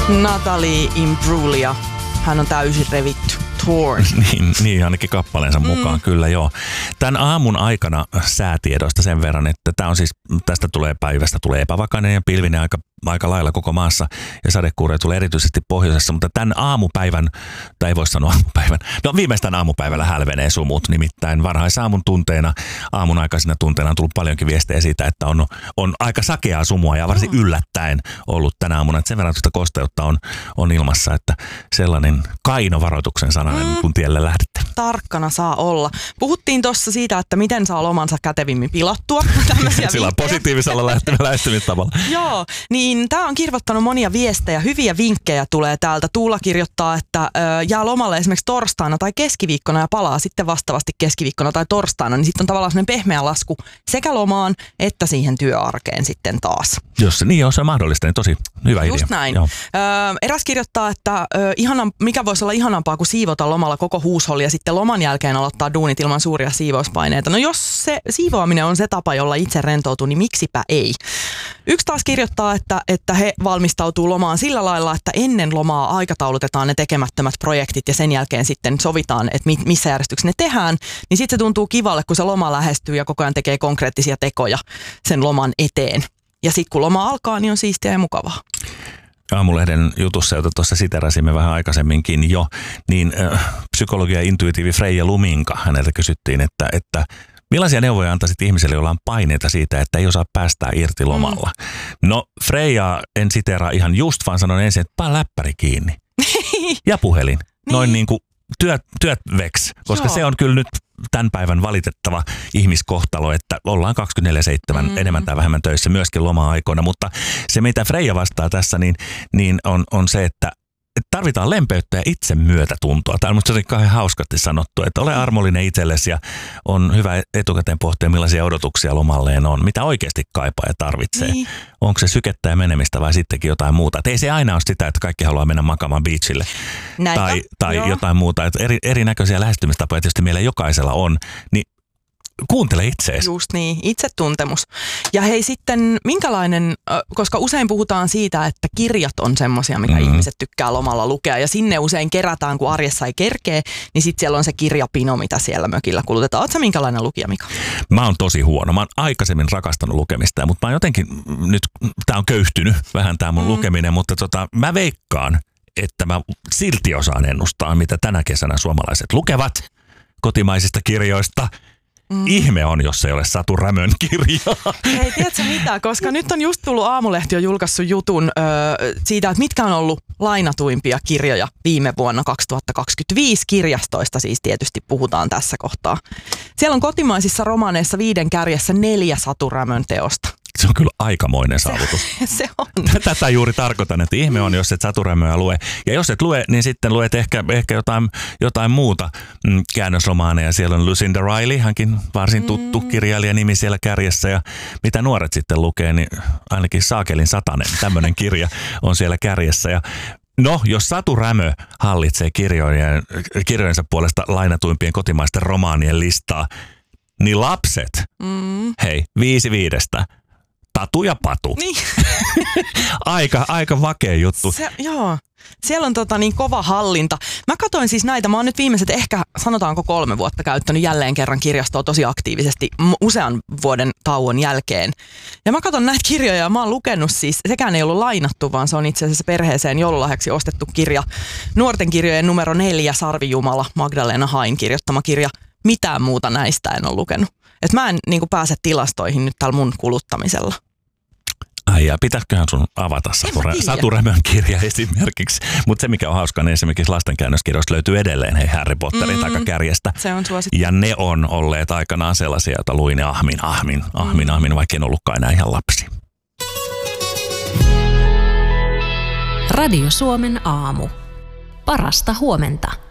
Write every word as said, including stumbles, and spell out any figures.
Natalie Imbruglia. Hän on täysin revitty. Torn. niin, niin, ainakin kappaleensa mukaan, mm. kyllä joo. Tämän aamun aikana säätiedoista sen verran, että tämä on siis, tästä tulee päivästä, tulee epävakainen ja pilvinen aika, aika lailla koko maassa ja sadekuuroja tulee erityisesti pohjoisessa, mutta tämän aamupäivän, tai ei voi sanoa aamupäivän, no viimeistään aamupäivällä hälvenee sumut, nimittäin varhaisaamun tunteina, aamun aikaisina tunteina on tullut paljonkin viestejä siitä, että on, on aika sakeaa sumua ja varsin yllättäen ollut tänä aamuna, että sen verran tuota kosteutta on, on ilmassa, että sellainen kainovaroituksen sana mm. kun tielle lähdette. Tarkkana saa olla. Puhuttiin tuossa siitä, että miten saa lomansa kätevimmin pilattua. Sillä positiivisella lähestymistavalla. Joo, niin tämä on kirvoittanut monia viestejä. Hyviä vinkkejä tulee täältä. Tuula kirjoittaa, että ö, jää lomalle esimerkiksi torstaina tai keskiviikkona ja palaa sitten vastaavasti keskiviikkona tai torstaina. Niin sitten on tavallaan sellainen pehmeä lasku sekä lomaan että siihen työarkeen sitten taas. Jos niin on se mahdollista, niin tosi hyvä idea. Just näin. Ö, eräs kirjoittaa, että ö, ihanan, mikä voisi olla ihanampaa kuin siivota lomalla koko huusholli ja sitten loman jälkeen aloittaa duunit ilman suuria siivouspaineita. No jos se siivoaminen on se tapa, jolla itse rentoutuu, niin miksipä ei. Yksi taas kirjoittaa, että, että he valmistautuu lomaan sillä lailla, että ennen lomaa aikataulutetaan ne tekemättömät projektit ja sen jälkeen sitten sovitaan, että missä järjestyksessä ne tehdään. Niin sitten se tuntuu kivalle, kun se loma lähestyy ja koko ajan tekee konkreettisia tekoja sen loman eteen. Ja sitten kun loma alkaa, niin on siistiä ja mukavaa. Aamulehden jutussa, jota tuossa siterasimme vähän aikaisemminkin jo, niin äh, psykologia intuitiivi Freija Luminka, häneltä kysyttiin, että, että millaisia neuvoja antaisit ihmiselle, jolla on paineita siitä, että ei osaa päästää irti lomalla? Mm. No Freija en siteraa ihan just, vaan sanon ensin, että paa läppäri kiinni. ja puhelin. Niin. Noin niin kuin työt, työt veks, koska Joo. se on kyllä nyt tämän päivän valitettava ihmiskohtalo, että ollaan kaksikymmentäneljä seitsemän mm. enemmän tai vähemmän töissä myöskin loma-aikoina, mutta se mitä Freija vastaa tässä, niin, niin on, on se, että tarvitaan lempeyttä ja itse myötätuntoa. Tämä on musta jotenkin kauhean hauskasti sanottu, että ole armollinen itsellesi ja on hyvä etukäteen pohtia, millaisia odotuksia lomalleen on, mitä oikeasti kaipaa ja tarvitsee. Niin. Onko se sykettä ja menemistä vai sittenkin jotain muuta. Et ei se aina ole sitä, että kaikki haluaa mennä makaamaan beachille Näitä. tai, tai jotain muuta. Et eri, erinäköisiä lähestymistapoja tietysti meillä jokaisella on, niin kuuntele itseesi. Just niin, itsetuntemus. Ja hei sitten, minkälainen, koska usein puhutaan siitä, että kirjat on semmoisia, mikä mm. ihmiset tykkää lomalla lukea. Ja sinne usein kerätään, kun arjessa ei kerkee, niin sitten siellä on se kirjapino, mitä siellä mökillä kulutetaan. Ootko sä minkälainen lukija, Mika? Mä oon tosi huono. Mä oon aikaisemmin rakastanut lukemista, mutta mä oon jotenkin, nyt tää on köyhtynyt vähän tää mun mm. lukeminen, mutta tota, mä veikkaan, että mä silti osaan ennustaa, mitä tänä kesänä suomalaiset lukevat kotimaisista kirjoista. Mm. Ihme on, jos ei ole Satu Rämön kirjaa. Ei, tiedätkö mitä, koska nyt on just tullut Aamulehti on julkaissut jutun ö, siitä, että mitkä on ollut lainatuimpia kirjoja viime vuonna kaksituhattakaksikymmentäviisi kirjastoista, siis tietysti puhutaan tässä kohtaa. Siellä on kotimaisissa romaaneissa viiden kärjessä neljä Satu Rämön teosta. Se on kyllä aikamoinen saavutus. Se, se on. Tätä juuri tarkoitan, että ihme on, jos et Satu Rämöä lue. Ja jos et lue, niin sitten luet ehkä, ehkä jotain, jotain muuta mm, käännösromaaneja. Siellä on Lucinda Riley, hänkin varsin tuttu mm. kirjailija nimi siellä kärjessä. Ja mitä nuoret sitten lukee, niin ainakin Saakelin satanen, tämmöinen kirja on siellä kärjessä. Ja no, jos Satu Rämö hallitsee kirjojen, kirjojensa puolesta lainatuimpien kotimaisten romaanien listaa, niin lapset, mm. hei, viisi viidestä. Tatu ja Patu. Niin. aika, aika vakea juttu. Se, joo. Siellä on tota niin kova hallinta. Mä katsoin siis näitä, mä oon nyt viimeiset ehkä sanotaanko kolme vuotta käyttänyt jälleen kerran kirjastoa tosi aktiivisesti usean vuoden tauon jälkeen. Ja mä katson näitä kirjoja ja mä oon lukenut siis, sekään ei ollut lainattu, vaan se on itse asiassa perheeseen joululahjaksi ostettu kirja. Nuorten kirjojen numero neljä, Sarvijumala, Magdalena Hain kirjoittama kirja. Mitään muuta näistä en ole lukenut. Et mä en niin kuin pääse tilastoihin nyt tällä mun kuluttamisella. Ai ja pitäisiköhän sun avata Satu Rämön kirja esimerkiksi. Mutta se mikä on hauskaa, niin esimerkiksi lastenkäännöskirjoista löytyy edelleen hei Harry Potterin mm, takakärjestä. Se on suosittu. Ja ne on olleet aikanaan sellaisia, joita luin ahmin, ahmin, ahmin, mm. ahmin, vaikka en ollutkaan enää ihan lapsi. Radio Suomen aamu. Parasta huomenta.